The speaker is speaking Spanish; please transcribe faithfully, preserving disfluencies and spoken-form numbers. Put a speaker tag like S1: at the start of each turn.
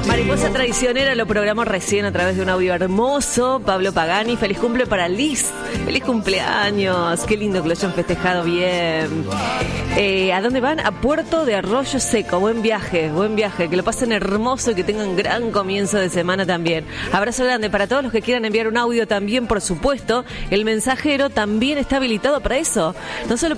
S1: Mariposa Traicionera lo programó recién a través de un audio hermoso. Pablo Pagani, feliz cumple para Liz. Feliz cumpleaños. Qué lindo que lo hayan festejado bien. Eh, ¿A dónde van? A Puerto de Arroyo Seco. Buen viaje, buen viaje. Que lo pasen hermoso y que tengan gran comienzo de semana también. Abrazo grande para todos los que quieran enviar un audio también, por supuesto. El mensajero también está habilitado para eso. No solo